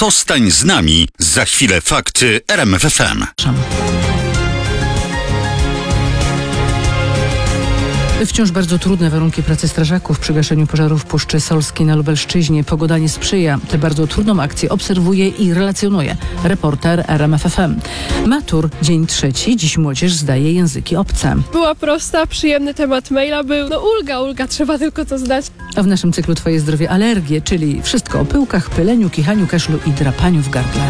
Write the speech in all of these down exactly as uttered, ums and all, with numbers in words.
Zostań z nami. Za chwilę fakty R M F F M. Wciąż bardzo trudne warunki pracy strażaków przy gaszeniu pożarów w Puszczy Solskiej na Lubelszczyźnie. Pogoda nie sprzyja. Tę bardzo trudną akcję obserwuje i relacjonuje reporter R M F F M. Matur, dzień trzeci. Dziś młodzież zdaje języki obce. Była prosta, przyjemny temat maila był. No ulga, ulga, trzeba tylko to zdać. A w naszym cyklu Twoje zdrowie alergie, czyli wszystko o pyłkach, pyleniu, kichaniu, kaszlu i drapaniu w gardle.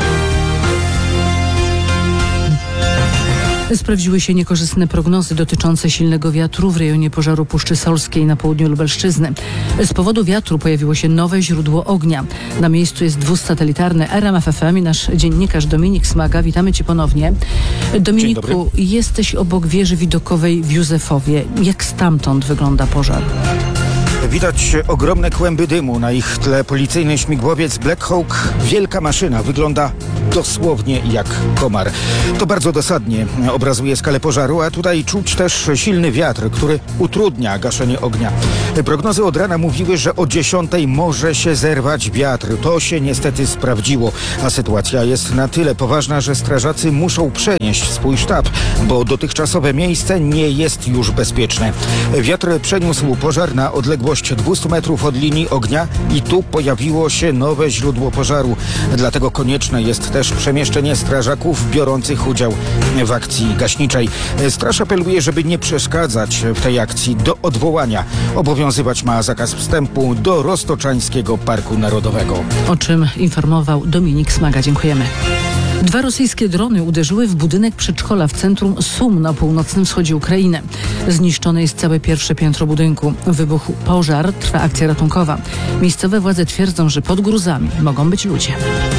Sprawdziły się niekorzystne prognozy dotyczące silnego wiatru w rejonie pożaru Puszczy Solskiej na południu Lubelszczyzny. Z powodu wiatru pojawiło się nowe źródło ognia. Na miejscu jest wóz satelitarny R M F F M i nasz dziennikarz Dominik Smaga. Witamy Cię ponownie. Dominiku, jesteś obok wieży widokowej w Józefowie. Jak stamtąd wygląda pożar? Widać ogromne kłęby dymu. Na ich tle policyjny śmigłowiec Black Hawk. Wielka maszyna. Wygląda dosłownie jak komar. To bardzo dosadnie obrazuje skalę pożaru, a tutaj czuć też silny wiatr, który utrudnia gaszenie ognia. Prognozy od rana mówiły, że o dziesiątej może się zerwać wiatr. To się niestety sprawdziło, a sytuacja jest na tyle poważna, że strażacy muszą przenieść swój sztab, bo dotychczasowe miejsce nie jest już bezpieczne. Wiatr przeniósł pożar na odległość dwieście metrów od linii ognia i tu pojawiło się nowe źródło pożaru. Dlatego konieczne jest też przemieszczenie strażaków biorących udział w akcji gaśniczej. Straż apeluje, żeby nie przeszkadzać w tej akcji. Do odwołania obowiązywać ma zakaz wstępu do Roztoczańskiego Parku Narodowego. O czym informował Dominik Smaga. Dziękujemy. Dwa rosyjskie drony uderzyły w budynek przedszkola w centrum Sum na północnym wschodzie Ukrainy. Zniszczone jest całe pierwsze piętro budynku. Wybuchł pożar, trwa akcja ratunkowa. Miejscowe władze twierdzą, że pod gruzami mogą być ludzie.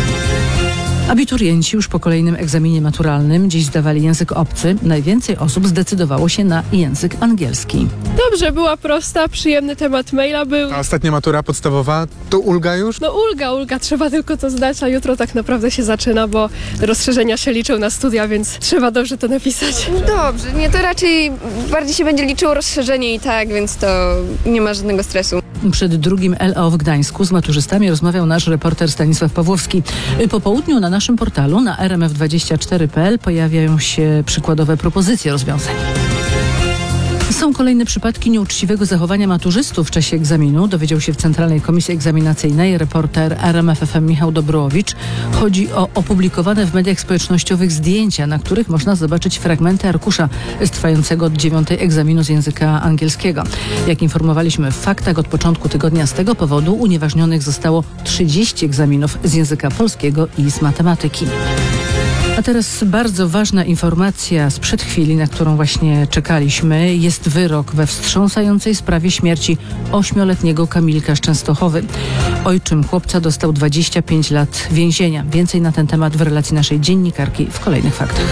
Abiturienci już po kolejnym egzaminie maturalnym dziś zdawali język obcy. Najwięcej osób zdecydowało się na język angielski. Dobrze, była prosta, przyjemny temat maila był. A ostatnia matura podstawowa, to ulga już? No ulga, ulga, trzeba tylko to zdać, a jutro tak naprawdę się zaczyna, bo rozszerzenia się liczą na studia, więc trzeba dobrze to napisać. Dobrze, nie, to raczej bardziej się będzie liczyło rozszerzenie i tak, więc to nie ma żadnego stresu. Przed drugim L O w Gdańsku z maturzystami rozmawiał nasz reporter Stanisław Pawłowski. Po południu na naszym portalu na r m f dwadzieścia cztery kropka p l pojawiają się przykładowe propozycje rozwiązań. Są kolejne przypadki nieuczciwego zachowania maturzystów w czasie egzaminu. Dowiedział się w Centralnej Komisji Egzaminacyjnej reporter R M F F M Michał Dobrowicz. Chodzi o opublikowane w mediach społecznościowych zdjęcia, na których można zobaczyć fragmenty arkusza z trwającego od dziewiątej egzaminu z języka angielskiego. Jak informowaliśmy w faktach, od początku tygodnia z tego powodu unieważnionych zostało trzydzieści egzaminów z języka polskiego i z matematyki. A teraz bardzo ważna informacja sprzed chwili, na którą właśnie czekaliśmy. Jest wyrok we wstrząsającej sprawie śmierci ośmioletniego Kamilka z Częstochowy. Ojczym chłopca dostał dwadzieścia pięć lat więzienia. Więcej na ten temat w relacji naszej dziennikarki w kolejnych faktach.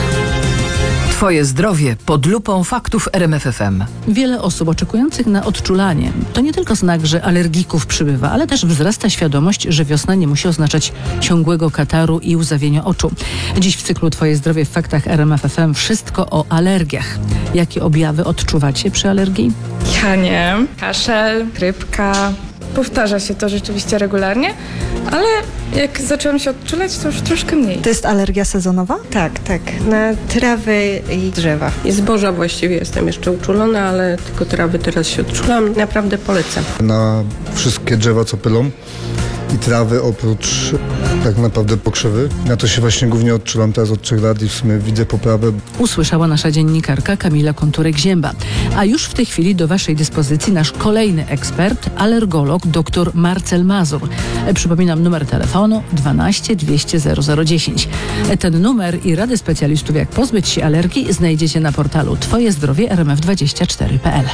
Twoje zdrowie pod lupą faktów R M F F M. Wiele osób oczekujących na odczulanie to nie tylko znak, że alergików przybywa, ale też wzrasta świadomość, że wiosna nie musi oznaczać ciągłego kataru i łzawienia oczu. Dziś w cyklu Twoje zdrowie w faktach R M F F M wszystko o alergiach. Jakie objawy odczuwacie przy alergii? Ja nie. Kaszel, chrypka. Powtarza się to rzeczywiście regularnie, ale jak zaczęłam się odczulać, to już troszkę mniej. To jest alergia sezonowa? Tak, tak. Na trawy i drzewa. I zboża właściwie jestem jeszcze uczulona, ale tylko trawy teraz się odczulam. Naprawdę polecam. Na wszystkie drzewa, co pylą i trawy, oprócz tak naprawdę pokrzywy. Na to się właśnie głównie odczulam teraz od trzech lat i w sumie widzę poprawę. Usłyszała nasza dziennikarka Kamila Konturek-Zięba. A już w tej chwili do Waszej dyspozycji nasz kolejny ekspert, alergolog dr Marcel Mazur. Przypominam numer telefonu dwanaście dwieście zero zero dziesięć. Ten numer i rady specjalistów, jak pozbyć się alergii, znajdziecie na portalu Twoje zdrowie R M F dwadzieścia cztery kropka p l.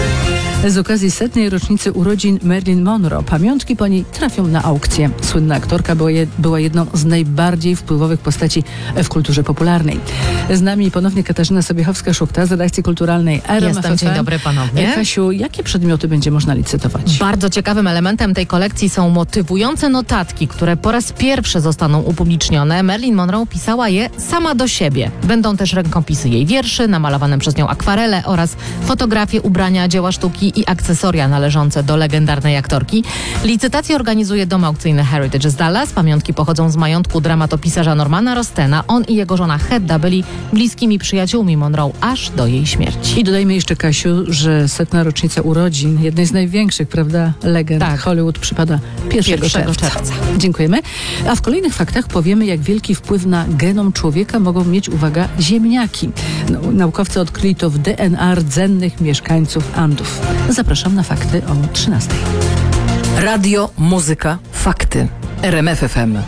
Z okazji setnej rocznicy urodzin Marilyn Monroe pamiątki po niej trafią na aukcję. Słynna aktorka była, je, była jedną z najbardziej wpływowych postaci w kulturze popularnej. Z nami ponownie Katarzyna Sobiechowska-Szukta z redakcji kulturalnej R M F F M. Jestem, dzień dobry ponownie. Kasiu, jakie przedmioty będzie można licytować? Bardzo ciekawym elementem tej kolekcji są motywujące notatki, które po raz pierwszy zostaną upublicznione. Marilyn Monroe pisała je sama do siebie. Będą też rękopisy jej wierszy, namalowane przez nią akwarele oraz fotografie, ubrania, dzieła sztuki i akcesoria należące do legendarnej aktorki. Licytację organizuje dom aukcyjny Heritage z Dallas. Pamiątki pochodzą z majątku dramatopisarza Normana Rostena. On i jego żona Hedda byli bliskimi przyjaciółmi Monroe aż do jej śmierci. I dodajmy jeszcze, Kasiu, że setna rocznica urodzin jednej z największych, prawda, legend Tak. Hollywood przypada pierwszego Pierwszego czerwca. czerwca. Dziękujemy. A w kolejnych faktach powiemy, jak wielki wpływ na genom człowieka mogą mieć, uwaga, ziemniaki. No, naukowcy odkryli to w D N A rdzennych mieszkańców Andów. Zapraszam na fakty o trzynastej. Radio, muzyka, fakty. R M F F M.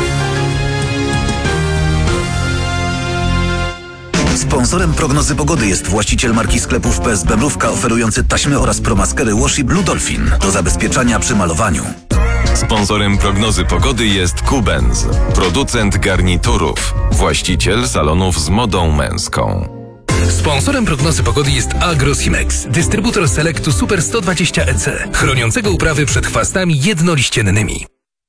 Sponsorem prognozy pogody jest właściciel marki sklepów P S B Mrówka oferujący taśmy oraz promaskery Washi Blue Dolphin do zabezpieczania przy malowaniu. Sponsorem prognozy pogody jest Kubenz, producent garniturów, właściciel salonów z modą męską. Sponsorem prognozy pogody jest Agrosimex, dystrybutor Selectu Super sto dwadzieścia E C, chroniącego uprawy przed chwastami jednoliściennymi.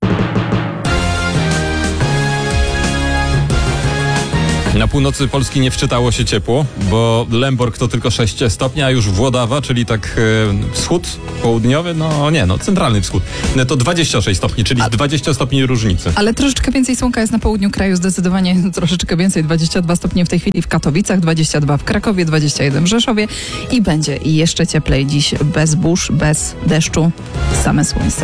Na północy Polski nie wczytało się ciepło, bo Lęborg to tylko sześć stopni, a już Włodawa, czyli tak e, wschód południowy, no nie, no centralny wschód, no to dwadzieścia sześć stopni, czyli a... dwadzieścia stopni różnicy. Ale troszeczkę więcej słonka jest na południu kraju, zdecydowanie troszeczkę więcej, dwadzieścia dwa stopnie w tej chwili w Katowicach, dwadzieścia dwa w Krakowie, dwadzieścia jeden w Rzeszowie i będzie i jeszcze cieplej dziś, bez burz, bez deszczu, same słońce.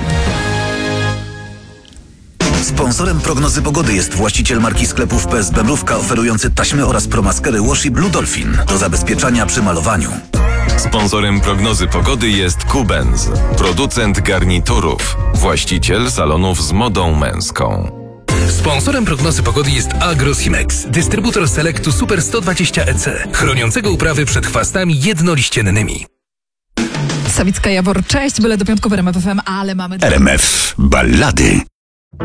Sponsorem prognozy pogody jest właściciel marki sklepów P S B Mrówka oferujący taśmy oraz promaskery Washi Blue Dolphin do zabezpieczania przy malowaniu. Sponsorem prognozy pogody jest Kubenz, producent garniturów, właściciel salonów z modą męską. Sponsorem prognozy pogody jest Agrosimex, dystrybutor Selectu Super sto dwadzieścia E C, chroniącego uprawy przed chwastami jednoliściennymi. Sawicka Jawor, cześć, byle do piątku w R M F F M, ale mamy... R M F Ballady.